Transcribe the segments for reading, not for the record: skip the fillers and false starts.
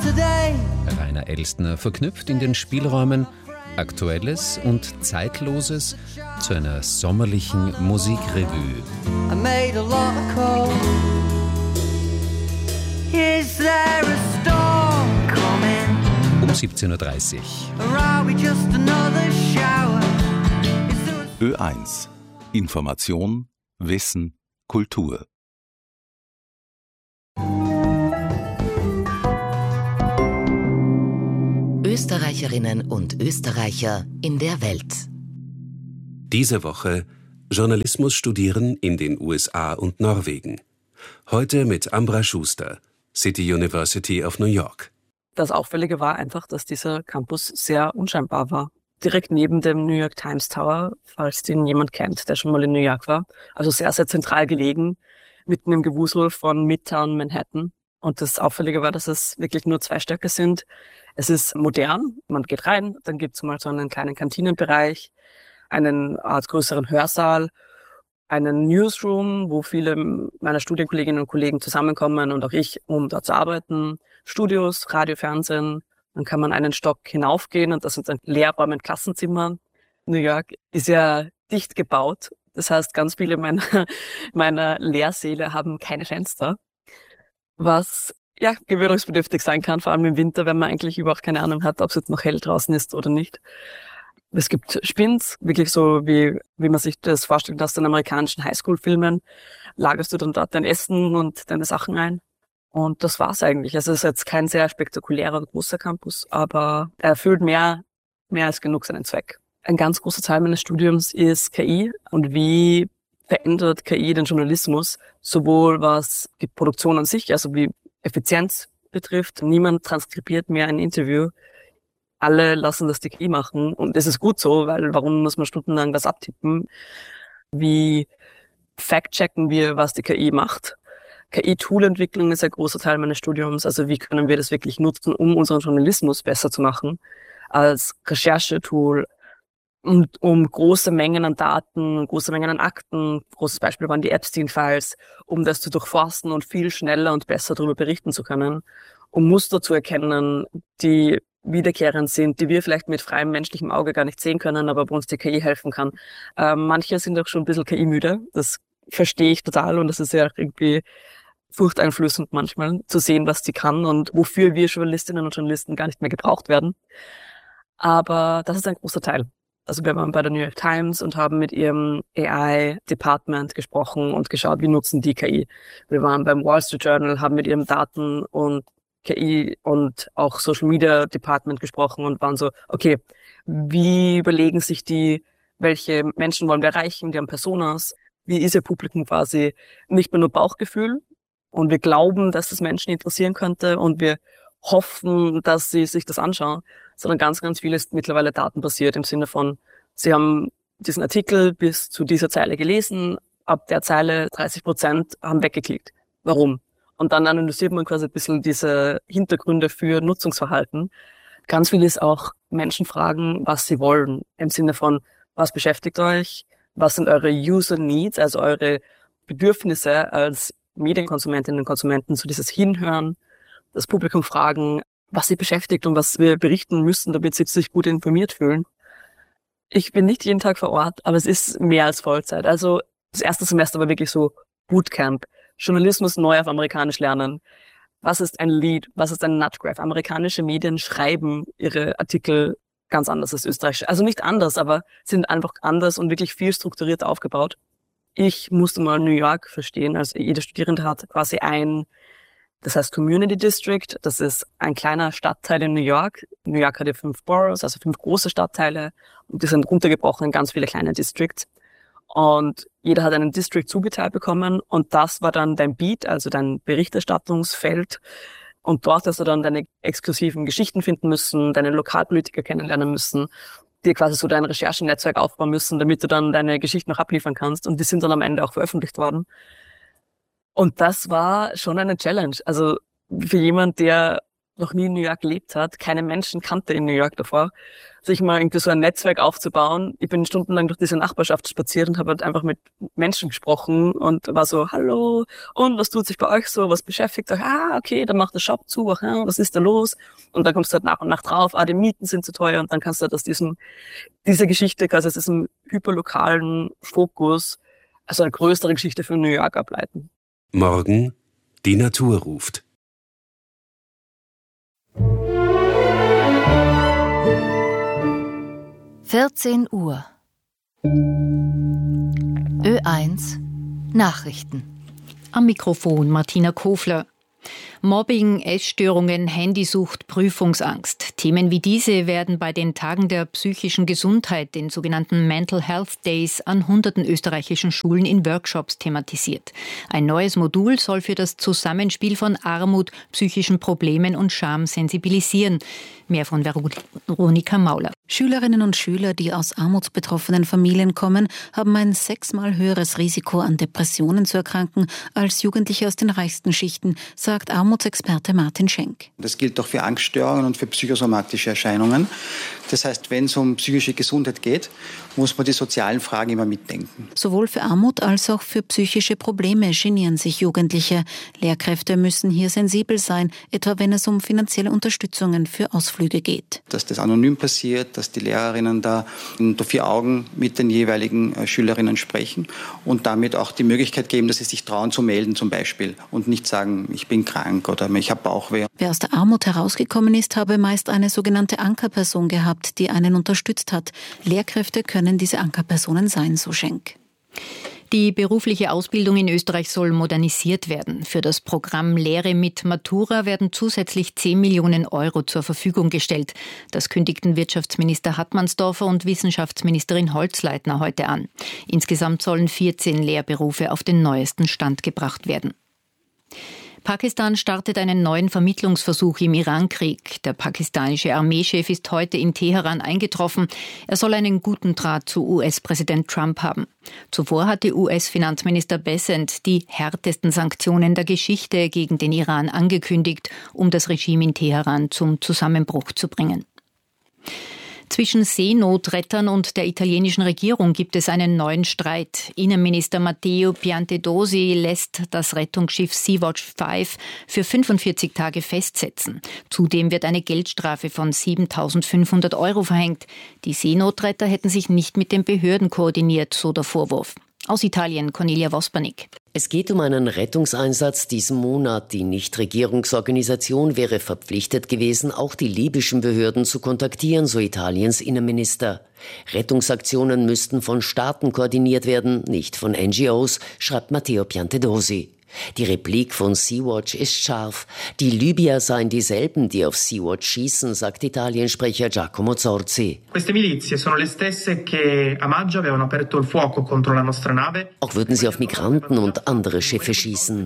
Rainer Elstner verknüpft in den Spielräumen Aktuelles und Zeitloses zu einer sommerlichen Musikrevue. I made a lot of calls. Is there a storm coming? Um 17.30 Uhr. Or are we just another shower? Ö1. Information, Wissen, Kultur. Österreicherinnen und Österreicher in der Welt. Diese Woche Journalismus studieren in den USA und Norwegen. Heute mit Ambra Schuster, City University of New York. Das Auffällige war einfach, dass dieser Campus sehr unscheinbar war. Direkt neben dem New York Times Tower, falls den jemand kennt, der schon mal in New York war. Also sehr, sehr zentral gelegen, mitten im Gewusel von Midtown Manhattan. Und das Auffällige war, dass es wirklich nur 2 Stöcke sind. Es ist modern, man geht rein, dann gibt es mal so einen kleinen Kantinenbereich, einen Art größeren Hörsaal, einen Newsroom, wo viele meiner Studienkolleginnen und Kollegen zusammenkommen und auch ich, um dort zu arbeiten. Studios, Radio, Fernsehen. Dann kann man einen Stock hinaufgehen und das sind dann Lehrräume mit Klassenzimmern. New York ist ja dicht gebaut. Das heißt, ganz viele meiner Lehrsäle haben keine Fenster, was ja gewöhnungsbedürftig sein kann, vor allem im Winter, wenn man eigentlich überhaupt keine Ahnung hat, ob es jetzt noch hell draußen ist oder nicht. Es gibt Spins, wirklich so wie man sich das vorstellt aus den amerikanischen Highschool-Filmen. Lagerst du dann dort dein Essen und deine Sachen ein. Und das war's eigentlich. Also es ist jetzt kein sehr spektakulärer und großer Campus, aber er erfüllt mehr als genug seinen Zweck. Ein ganz großer Teil meines Studiums ist KI und wie verändert KI den Journalismus, sowohl was die Produktion an sich, also wie Effizienz betrifft. Niemand transkribiert mehr ein Interview. Alle lassen das die KI machen und es ist gut so, weil warum muss man stundenlang was abtippen? Wie fact-checken wir, was die KI macht? KI-Tool-Entwicklung ist ein großer Teil meines Studiums. Also wie können wir das wirklich nutzen, um unseren Journalismus besser zu machen als Recherchetool und um große Mengen an Daten, große Mengen an Akten, großes Beispiel waren die Epstein-Files, um das zu durchforsten und viel schneller und besser darüber berichten zu können, um Muster zu erkennen, die wiederkehrend sind, die wir vielleicht mit freiem menschlichem Auge gar nicht sehen können, aber wo uns die KI helfen kann. Manche sind auch schon ein bisschen KI-müde, das verstehe ich total und das ist ja irgendwie furchteinflößend manchmal, zu sehen, was die kann und wofür wir Journalistinnen und Journalisten gar nicht mehr gebraucht werden. Aber das ist ein großer Teil. Also wir waren bei der New York Times und haben mit ihrem AI-Department gesprochen und geschaut, wie nutzen die KI. Wir waren beim Wall Street Journal, haben mit ihrem Daten- und KI und auch Social Media Department gesprochen und waren so, okay, wie überlegen sich die, welche Menschen wollen wir erreichen, die haben Personas, wie ist ihr Publikum quasi, nicht mehr nur Bauchgefühl und wir glauben, dass das Menschen interessieren könnte und wir hoffen, dass sie sich das anschauen, sondern ganz, ganz viel ist mittlerweile datenbasiert im Sinne von, sie haben diesen Artikel bis zu dieser Zeile gelesen, ab der Zeile 30% haben weggeklickt. Warum? Und dann analysiert man quasi ein bisschen diese Hintergründe für Nutzungsverhalten. Ganz viel ist auch Menschen fragen, was sie wollen, im Sinne von, was beschäftigt euch, was sind eure User Needs, also eure Bedürfnisse als Medienkonsumentinnen und Konsumenten, so dieses Hinhören, das Publikum fragen, was sie beschäftigt und was wir berichten müssen, damit sie sich gut informiert fühlen. Ich bin nicht jeden Tag vor Ort, aber es ist mehr als Vollzeit. Also das erste Semester war wirklich so Bootcamp. Journalismus neu auf Amerikanisch lernen. Was ist ein Lead? Was ist ein Nutgraph? Amerikanische Medien schreiben ihre Artikel ganz anders als österreichische. Also nicht anders, aber sind einfach anders und wirklich viel strukturierter aufgebaut. Ich musste mal New York verstehen. Also jeder Studierende hat quasi das heißt Community District. Das ist ein kleiner Stadtteil in New York. New York hat ja 5 Boroughs, also 5 große Stadtteile. Und die sind runtergebrochen in ganz viele kleine Districts. Und jeder hat einen District zugeteilt bekommen und das war dann dein Beat, also dein Berichterstattungsfeld. Und dort hast du dann deine exklusiven Geschichten finden müssen, deine Lokalpolitiker kennenlernen müssen, dir quasi so dein Recherchenetzwerk aufbauen müssen, damit du dann deine Geschichten noch abliefern kannst. Und die sind dann am Ende auch veröffentlicht worden. Und das war schon eine Challenge. Also für jemand, der noch nie in New York gelebt hat, keine Menschen kannte in New York davor, sich mal irgendwie so ein Netzwerk aufzubauen. Ich bin stundenlang durch diese Nachbarschaft spaziert und habe halt einfach mit Menschen gesprochen und war so, hallo, und was tut sich bei euch so, was beschäftigt euch? Okay, dann macht der Shop zu, was ist da los? Und dann kommst du halt nach und nach drauf, die Mieten sind zu teuer, und dann kannst du halt aus dieser Geschichte, quasi aus diesem hyperlokalen Fokus, also eine größere Geschichte für New York ableiten. Morgen, die Natur ruft. Uhr. Ö1 Nachrichten. Am Mikrofon Martina Kofler. Mobbing, Essstörungen, Handysucht, Prüfungsangst. Themen wie diese werden bei den Tagen der psychischen Gesundheit, den sogenannten Mental Health Days, an hunderten österreichischen Schulen in Workshops thematisiert. Ein neues Modul soll für das Zusammenspiel von Armut, psychischen Problemen und Scham sensibilisieren. Mehr von Veronika Mauler. Schülerinnen und Schüler, die aus armutsbetroffenen Familien kommen, haben ein 6-mal höheres Risiko, an Depressionen zu erkranken, als Jugendliche aus den reichsten Schichten, sagt Armutsexperte Martin Schenk. Das gilt auch für Angststörungen und für psychosomatische Erscheinungen. Das heißt, wenn es um psychische Gesundheit geht, muss man die sozialen Fragen immer mitdenken. Sowohl für Armut als auch für psychische Probleme genieren sich Jugendliche. Lehrkräfte müssen hier sensibel sein, etwa wenn es um finanzielle Unterstützungen für Ausflüge geht. Dass das anonym passiert, dass die Lehrerinnen da unter 4 Augen mit den jeweiligen Schülerinnen sprechen und damit auch die Möglichkeit geben, dass sie sich trauen zu melden zum Beispiel und nicht sagen, ich bin krank oder ich habe Bauchweh. Wer aus der Armut herausgekommen ist, habe meist eine sogenannte Ankerperson gehabt, die einen unterstützt hat. Lehrkräfte können diese Ankerpersonen sein, so Schenk. Die berufliche Ausbildung in Österreich soll modernisiert werden. Für das Programm Lehre mit Matura werden zusätzlich 10 Millionen Euro zur Verfügung gestellt. Das kündigten Wirtschaftsminister Hartmannsdorfer und Wissenschaftsministerin Holzleitner heute an. Insgesamt sollen 14 Lehrberufe auf den neuesten Stand gebracht werden. Pakistan startet einen neuen Vermittlungsversuch im Irankrieg. Der pakistanische Armeechef ist heute in Teheran eingetroffen. Er soll einen guten Draht zu US-Präsident Trump haben. Zuvor hatte US-Finanzminister Bessent die härtesten Sanktionen der Geschichte gegen den Iran angekündigt, um das Regime in Teheran zum Zusammenbruch zu bringen. Zwischen Seenotrettern und der italienischen Regierung gibt es einen neuen Streit. Innenminister Matteo Piantedosi lässt das Rettungsschiff Sea-Watch 5 für 45 Tage festsetzen. Zudem wird eine Geldstrafe von 7.500 Euro verhängt. Die Seenotretter hätten sich nicht mit den Behörden koordiniert, so der Vorwurf. Aus Italien, Cornelia Vospanik. Es geht um einen Rettungseinsatz diesen Monat. Die Nichtregierungsorganisation wäre verpflichtet gewesen, auch die libyschen Behörden zu kontaktieren, so Italiens Innenminister. Rettungsaktionen müssten von Staaten koordiniert werden, nicht von NGOs, schreibt Matteo Piantedosi. Die Replik von Sea-Watch ist scharf. Die Libyer seien dieselben, die auf Sea-Watch schießen, sagt Italiensprecher Giacomo Zorzi. Auch würden sie auf Migranten und andere Schiffe schießen.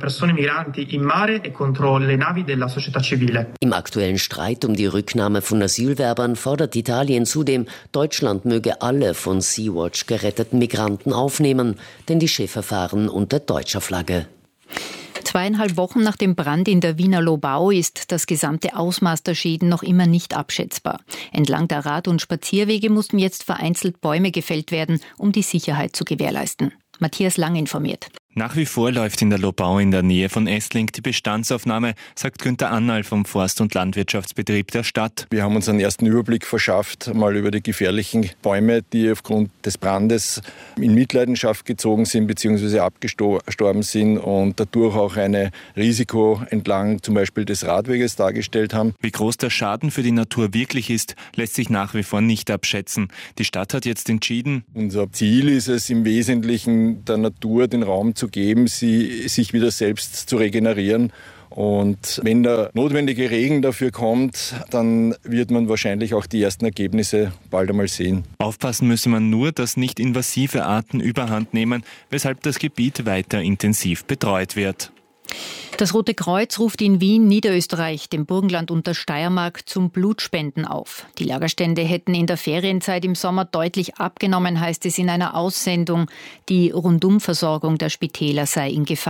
Im aktuellen Streit um die Rücknahme von Asylwerbern fordert Italien zudem, Deutschland möge alle von Sea-Watch geretteten Migranten aufnehmen, denn die Schiffe fahren unter deutscher Flagge. 2,5 Wochen nach dem Brand in der Wiener Lobau ist das gesamte Ausmaß der Schäden noch immer nicht abschätzbar. Entlang der Rad- und Spazierwege mussten jetzt vereinzelt Bäume gefällt werden, um die Sicherheit zu gewährleisten. Matthias Lang informiert. Nach wie vor läuft in der Lobau in der Nähe von Essling die Bestandsaufnahme, sagt Günther Annal vom Forst- und Landwirtschaftsbetrieb der Stadt. Wir haben uns einen ersten Überblick verschafft, mal über die gefährlichen Bäume, die aufgrund des Brandes in Mitleidenschaft gezogen sind bzw. abgestorben sind und dadurch auch ein Risiko entlang zum Beispiel des Radweges dargestellt haben. Wie groß der Schaden für die Natur wirklich ist, lässt sich nach wie vor nicht abschätzen. Die Stadt hat jetzt entschieden. Unser Ziel ist es im Wesentlichen, der Natur den Raum zu geben, sich wieder selbst zu regenerieren. Und wenn der notwendige Regen dafür kommt, dann wird man wahrscheinlich auch die ersten Ergebnisse bald einmal sehen. Aufpassen müsse man nur, dass nicht invasive Arten überhand nehmen, weshalb das Gebiet weiter intensiv betreut wird. Das Rote Kreuz ruft in Wien, Niederösterreich, dem Burgenland und der Steiermark zum Blutspenden auf. Die Lagerstände hätten in der Ferienzeit im Sommer deutlich abgenommen, heißt es in einer Aussendung. Die Rundumversorgung der Spitäler sei in Gefahr.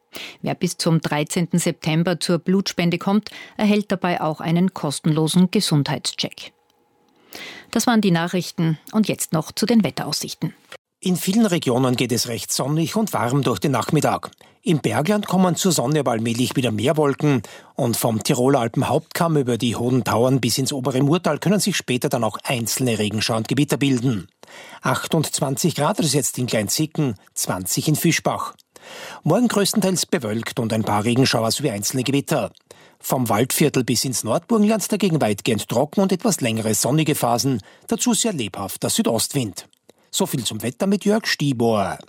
Wer bis zum 13. September zur Blutspende kommt, erhält dabei auch einen kostenlosen Gesundheitscheck. Das waren die Nachrichten und jetzt noch zu den Wetteraussichten. In vielen Regionen geht es recht sonnig und warm durch den Nachmittag. Im Bergland kommen zur Sonne aber allmählich wieder mehr Wolken und vom Tiroler Alpenhauptkamm über die Hohen Tauern bis ins obere Murtal können sich später dann auch einzelne Regenschauer und Gewitter bilden. 28 Grad ist jetzt in Kleinzicken, 20 in Fischbach. Morgen größtenteils bewölkt und ein paar Regenschauer sowie einzelne Gewitter. Vom Waldviertel bis ins Nordburgenland dagegen weitgehend trocken und etwas längere sonnige Phasen, dazu sehr lebhaft der Südostwind. So viel zum Wetter mit Jörg Stieber.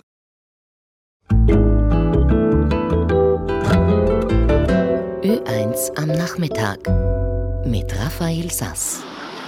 Ö1 am Nachmittag mit Raphael Sass.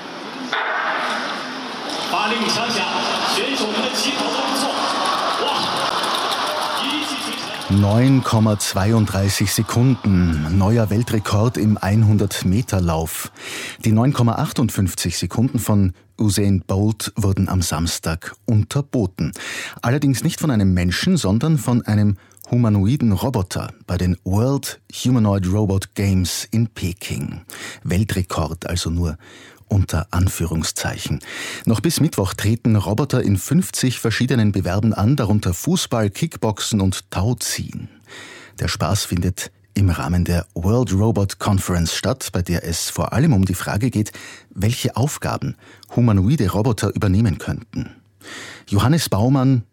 9,32 Sekunden, neuer Weltrekord im 100-Meter-Lauf. Die 9,58 Sekunden von Usain Bolt wurden am Samstag unterboten. Allerdings nicht von einem Menschen, sondern von einem humanoiden Roboter bei den World Humanoid Robot Games in Peking. Weltrekord also nur unter Anführungszeichen. Noch bis Mittwoch treten Roboter in 50 verschiedenen Bewerben an, darunter Fußball, Kickboxen und Tauziehen. Der Spaß findet im Rahmen der World Robot Conference statt, bei der es vor allem um die Frage geht, welche Aufgaben humanoide Roboter übernehmen könnten. Johannes Braumann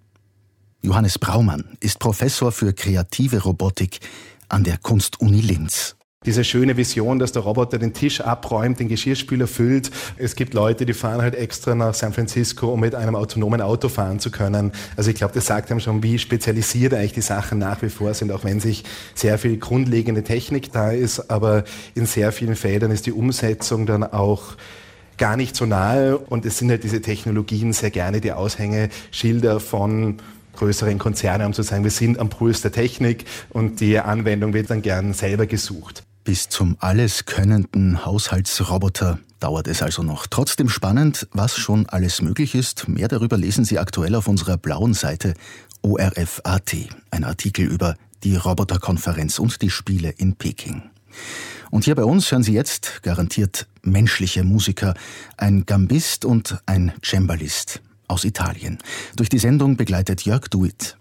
ist Professor für kreative Robotik an der Kunstuni Linz. Diese schöne Vision, dass der Roboter den Tisch abräumt, den Geschirrspüler füllt. Es gibt Leute, die fahren halt extra nach San Francisco, um mit einem autonomen Auto fahren zu können. Also ich glaube, das sagt einem schon, wie spezialisiert eigentlich die Sachen nach wie vor sind, auch wenn sich sehr viel grundlegende Technik da ist. Aber in sehr vielen Feldern ist die Umsetzung dann auch gar nicht so nahe. Und es sind halt diese Technologien sehr gerne die Aushängeschilder von größeren Konzernen, um zu sagen, wir sind am Puls der Technik und die Anwendung wird dann gern selber gesucht. Bis zum alles könnenden Haushaltsroboter dauert es also noch. Trotzdem spannend, was schon alles möglich ist. Mehr darüber lesen Sie aktuell auf unserer blauen Seite ORF.at. Ein Artikel über die Roboterkonferenz und die Spiele in Peking. Und hier bei uns hören Sie jetzt garantiert menschliche Musiker, ein Gambist und ein Cembalist aus Italien. Durch die Sendung begleitet Jörg Duit.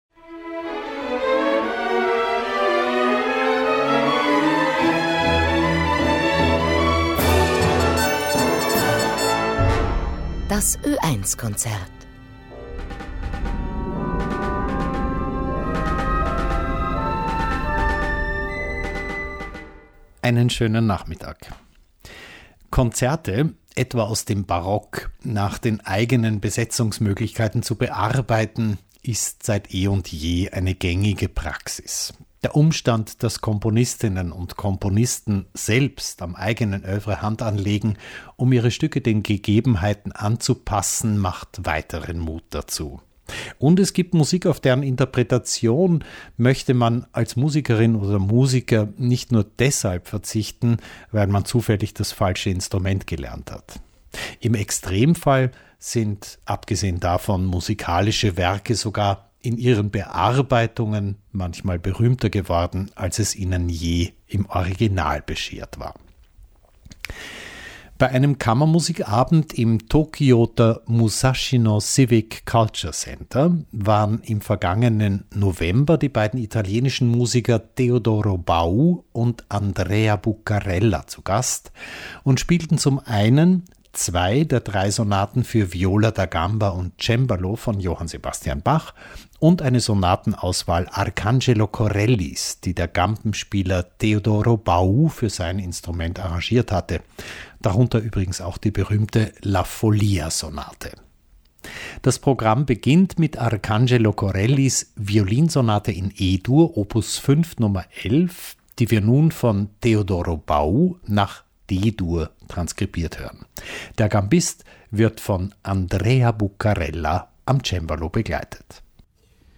Das Ö1-Konzert. Einen schönen Nachmittag. Konzerte, etwa aus dem Barock, nach den eigenen Besetzungsmöglichkeiten zu bearbeiten, ist seit eh und je eine gängige Praxis. Der Umstand, dass Komponistinnen und Komponisten selbst am eigenen Œuvre Hand anlegen, um ihre Stücke den Gegebenheiten anzupassen, macht weiteren Mut dazu. Und es gibt Musik, auf deren Interpretation möchte man als Musikerin oder Musiker nicht nur deshalb verzichten, weil man zufällig das falsche Instrument gelernt hat. Im Extremfall sind, abgesehen davon, musikalische Werke sogar in ihren Bearbeitungen manchmal berühmter geworden, als es ihnen je im Original beschert war. Bei einem Kammermusikabend im Tokioter Musashino Civic Culture Center waren im vergangenen November die beiden italienischen Musiker Teodoro Bau und Andrea Buccarella zu Gast und spielten zum einen 2 der 3 Sonaten für Viola da Gamba und Cembalo von Johann Sebastian Bach und eine Sonatenauswahl Arcangelo Corellis, die der Gambenspieler Teodoro Bau für sein Instrument arrangiert hatte. Darunter übrigens auch die berühmte La Follia-Sonate. Das Programm beginnt mit Arcangelo Corellis Violinsonate in E-Dur, Opus 5 Nummer 11, die wir nun von Teodoro Bau nach D-Dur transkribiert hören. Der Gambist wird von Andrea Buccarella am Cembalo begleitet.